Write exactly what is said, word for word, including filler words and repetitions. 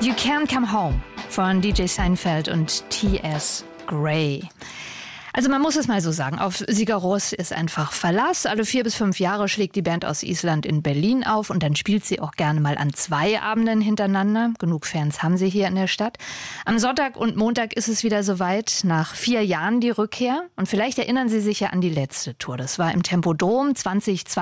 You Can't Come Home von D J Seinfeld und T S Gray. Also man muss es mal so sagen, auf Sigur Rós ist einfach Verlass. Alle vier bis fünf Jahre schlägt die Band aus Island in Berlin auf und dann spielt sie auch gerne mal an zwei Abenden hintereinander. Genug Fans haben sie hier in der Stadt. Am Sonntag und Montag ist es wieder soweit, nach vier Jahren die Rückkehr. Und vielleicht erinnern Sie sich ja an die letzte Tour. Das war im Tempodrom zwanzig zwanzig.